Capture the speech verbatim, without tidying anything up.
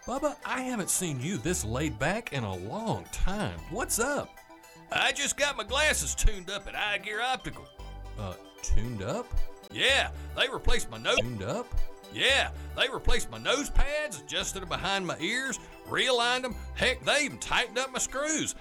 Bubba, I haven't seen you this laid back in a long time. What's up? I just got my glasses tuned up at Eye Gear Optical. Uh, tuned up? Yeah, they replaced my nose. Tuned up? Yeah, they replaced my nose pads, adjusted them behind my ears, realigned them. Heck, they even tightened up my screws.